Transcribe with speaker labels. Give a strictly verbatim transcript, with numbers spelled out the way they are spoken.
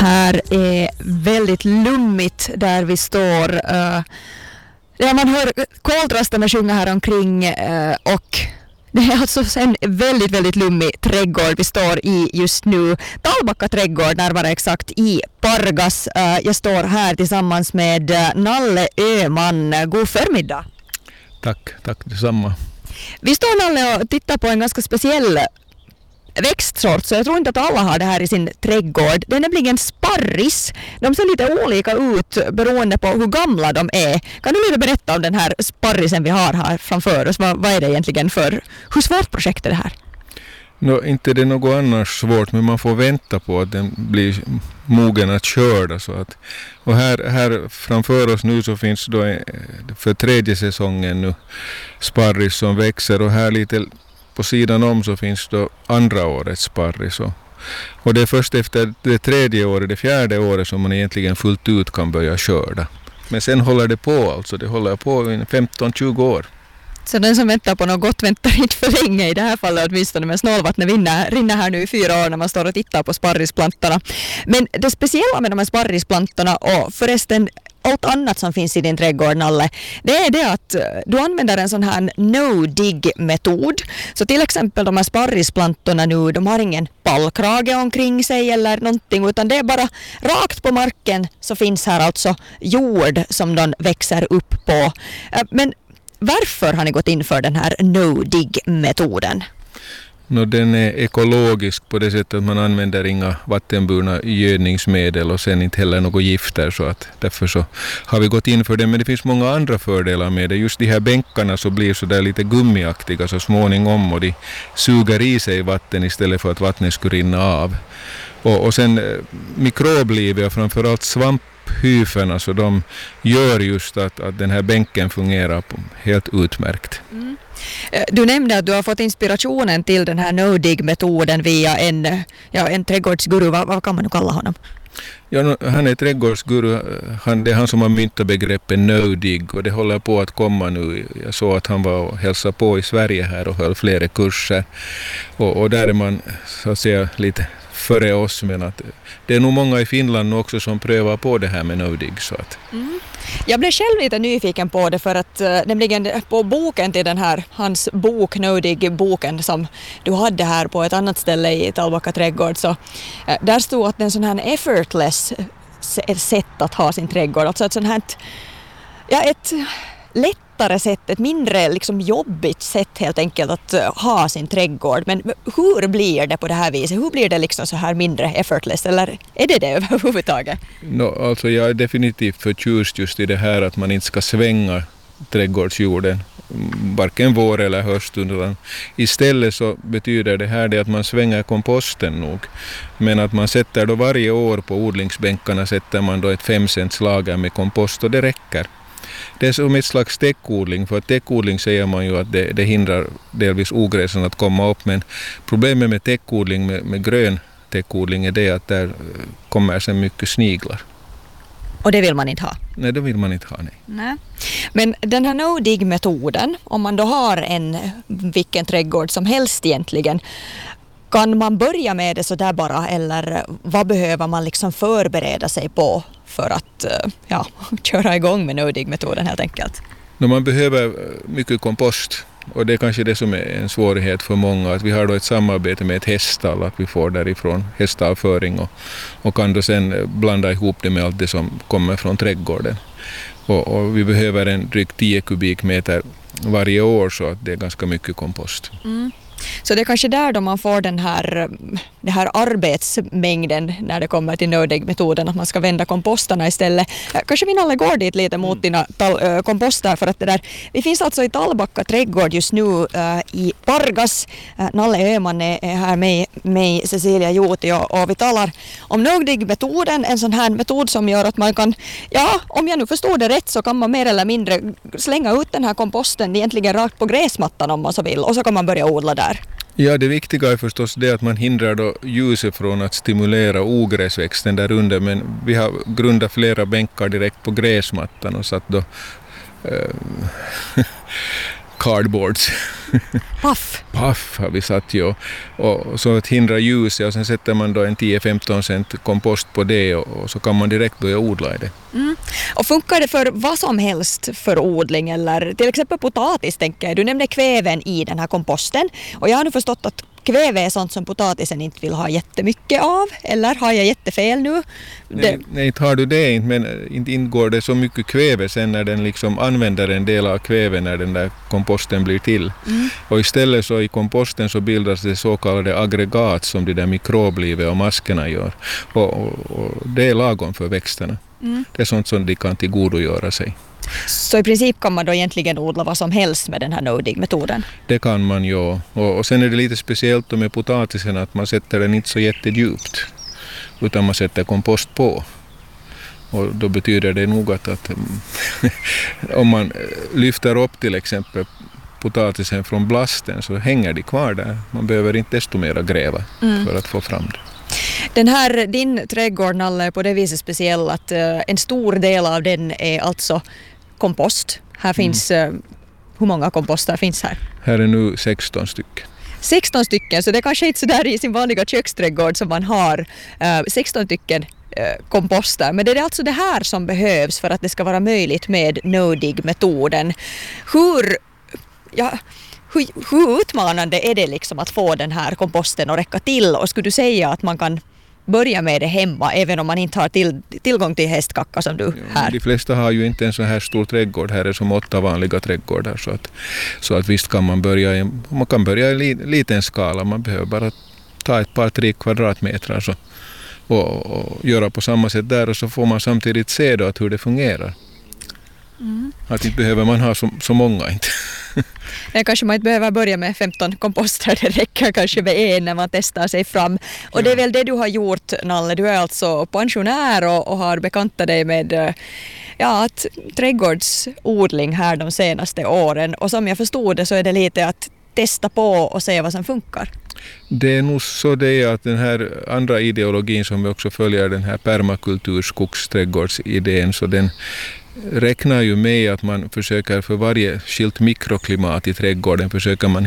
Speaker 1: här är väldigt lummigt där vi står. Uh, ja, man hör koltrastarna sjunga här omkring uh, och det är alltså en väldigt, väldigt lummig trädgård vi står i just nu. Tallbacka trädgård, närmare exakt i Pargas. Uh, jag står här tillsammans med uh, Nalle Öhman. God förmiddag.
Speaker 2: Tack, tack detsamma.
Speaker 1: Vi står, Nalle, och tittar på en ganska speciell växtsort, så jag tror inte att alla har det här i sin trädgård. Det är nämligen sparris. De ser lite olika ut beroende på hur gamla de är. Kan du lite berätta om den här sparrisen vi har här framför oss? Vad, vad är det egentligen för, hur svårt projekt är det här?
Speaker 2: No, inte det är något annars svårt, men man får vänta på att den blir mogen att köra. Så att, och här, här framför oss nu så finns då för tredje säsongen nu sparris som växer, och här lite på sidan om så finns då andra årets sparris. Och, och det är först efter det tredje året, det fjärde året som man egentligen fullt ut kan börja skörda. Men sen håller det på, alltså det håller på i femton till tjugo år.
Speaker 1: Så den som väntar på något gott väntar inte för länge i det här fallet, åtminstone med snålvattnet rinner, rinner här nu i fyra år när man står och tittar på sparrisplantorna. Men det speciella med de här sparrisplantorna och förresten allt annat som finns i din trädgård, Nalle, det är det att du använder en sån här no-dig-metod. Så till exempel de här sparrisplantorna nu, de har ingen pallkrage omkring sig eller någonting, utan det är bara rakt på marken så finns här alltså jord som de växer upp på. Men varför har ni gått in för den här no-dig-metoden?
Speaker 2: No, den är ekologisk på det sättet att man använder inga vattenburna gödningsmedel och sen inte heller något gifter, så att därför så har vi gått in för det. Men det finns många andra fördelar med det. Just de här bänkarna så blir så där lite gummiaktiga så småningom, och de suger i sig vatten istället för att vattnet skulle rinna av. Och, och sen mikroblivet och framförallt svamphyferna, så de gör just att, att den här bänken fungerar på helt utmärkt. Mm.
Speaker 1: Du nämnde att du har fått inspirationen till den här no-dig-metoden via en, ja, en trädgårdsguru. Vad, vad kan man nu kalla honom?
Speaker 2: Ja, han är trädgårdsguru. Han, det är han som har myntat begreppet no-dig, och det håller på att komma nu. Jag såg att han var och hälsade på i Sverige här och höll flera kurser. Och, och där är man så att säga lite före oss, men att det är nog många i Finland också som prövar på det här med no-dig. Så att. Mm.
Speaker 1: Jag blev själv lite nyfiken på det för att nämligen på boken till den här, hans bok, no-dig-boken som du hade här på ett annat ställe i Tallbacka trädgård, så där stod att det är en sån här effortless sätt att ha sin trädgård, alltså ett sånt här, ja, ett lättare sätt, ett mindre liksom jobbigt sätt helt enkelt att ha sin trädgård. Men hur blir det på det här viset? Hur blir det liksom så här mindre effortless? Eller är det det överhuvudtaget?
Speaker 2: No, alltså jag är definitivt förtjust just i det här att man inte ska svänga trädgårdsjorden varken vår eller höst, utan istället så betyder det här det att man svänger komposten nog, men att man sätter då varje år på odlingsbänkarna sätter man då ett fem cents lager med kompost, och det räcker. Det är som ett slags täckodling, för att täckodling säger man ju att det, det hindrar delvis ogräsen att komma upp, men problemet med täckodling, med, med grön täckodling, är det att där kommer så mycket sniglar.
Speaker 1: Och det vill man inte ha?
Speaker 2: Nej, det vill man inte ha, nej.
Speaker 1: nej. Men den här no-dig-metoden, om man då har en vilken trädgård som helst egentligen, kan man börja med det så där bara, eller vad behöver man liksom förbereda sig på för att ja, köra igång med no-dig-metoden helt enkelt?
Speaker 2: No, man behöver mycket kompost, och det är kanske det som är en svårighet för många, att vi har då ett samarbete med ett häststall, att vi får därifrån hästavföring och, och kan då sen blanda ihop det med allt det som kommer från trädgården. Och, och vi behöver en drygt tio kubikmeter varje år, så att det är ganska mycket kompost. Mm.
Speaker 1: Så det är kanske där då man får den här, den här arbetsmängden när det kommer till no-dig-metoden, att man ska vända kompostarna istället. Kanske vi alla går dit lite mot dina tal- äh, kompostar, för att det där, vi finns alltså i Tallbacka trädgård just nu äh, i Pargas. Äh, Nalle Öhman är, är här med mig, Cecilia Juuti, och, och vi talar om no-dig-metoden, en sån här metod som gör att man kan, ja, om jag nu förstår det rätt, så kan man mer eller mindre slänga ut den här komposten egentligen rakt på gräsmattan om man så vill, och så kan man börja odla där.
Speaker 2: Ja, det viktiga är förstås det att man hindrar då ljuset från att stimulera ogräsväxten där under, men vi har grundat flera bänkar direkt på gräsmattan och satt då eh, cardboards.
Speaker 1: Paff.
Speaker 2: Paff har vi satt ju. Och, och så att hindra ljus, och sen sätter man då en tio femton cent kompost på det, och, och så kan man direkt börja odla i det.
Speaker 1: Mm. Och funkar det för vad som helst för odling, eller till exempel potatis, tänker jag. Du nämnde kväven i den här komposten, och jag har nu förstått att kväve är sånt som potatisen inte vill ha jättemycket av, eller har jag jättefel nu?
Speaker 2: Nej, nej, tar du det inte, men inte ingår det så mycket kväve sen när den liksom använder en del av kväve när den där komposten blir till. Mm. Och istället så i komposten så bildas det så kallade aggregat som de där mikroblivet och maskerna gör. Och, och, och det är lagom för växterna. Mm. Det är sånt som de kan tillgodogöra sig.
Speaker 1: Så i princip kan man då egentligen odla vad som helst med den här no-dig-metoden?
Speaker 2: Det kan man ju. Och, och sen är det lite speciellt med potatisen att man sätter den inte så jättedjupt, utan man sätter kompost på. Och då betyder det nog att, att om man lyfter upp till exempel potatisen från blasten så hänger de kvar där. Man behöver inte desto mer gräva mm. för att få fram det.
Speaker 1: Den här, din trädgård, Nalle, är på det viset speciell att uh, en stor del av den är alltså kompost. Här finns, mm. uh, hur många komposter finns här?
Speaker 2: Här är nu sexton stycken.
Speaker 1: sexton stycken, så det är kanske inte så där i sin vanliga köksträdgård som man har uh, sexton stycken uh, komposter. Men det är alltså det här som behövs för att det ska vara möjligt med no-dig-metoden. Hur... Ja, Hur, hur utmanande är det liksom att få den här komposten att räcka till, och skulle du säga att man kan börja med det hemma även om man inte har till, tillgång till hästkacka som du här?
Speaker 2: De flesta har ju inte en så här stor trädgård. Här är som åtta vanliga trädgårdar, så att, så att visst kan man börja i, man kan börja i li, liten skala. Man behöver bara ta ett par tre kvadratmeter så, och, och göra på samma sätt där, och så får man samtidigt se då att hur det fungerar. Mm. Att inte behöver man ha så, så många inte.
Speaker 1: Ja, kanske man inte behöver börja med femton komposter, det räcker kanske med en när man testar sig fram. Och det är väl det du har gjort, Nalle. Du är alltså pensionär och, och har bekantat dig med ja, att trädgårdsodling här de senaste åren. Och som jag förstod det så är det lite att testa på och se vad som funkar.
Speaker 2: Det är nog så det att den här andra ideologin som vi också följer, den här permakultur, skogsträdgårdsidén, så den räknar ju med att man försöker för varje skilt mikroklimat i trädgården försöker man